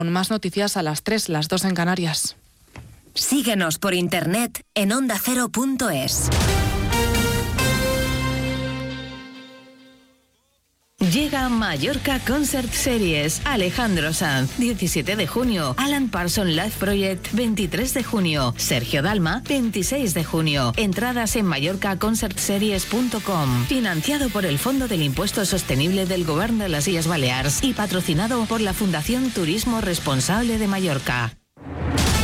Con más noticias a las 3, las 2 en Canarias. Síguenos por internet en ondacero.es. Llega Mallorca Concert Series. Alejandro Sanz, 17 de junio. Alan Parsons Live Project, 23 de junio. Sergio Dalma, 26 de junio. Entradas en mallorcaconcertseries.com. Financiado por el Fondo del Impuesto Sostenible del Govern de las Illes Balears y patrocinado por la Fundación Turismo Responsable de Mallorca.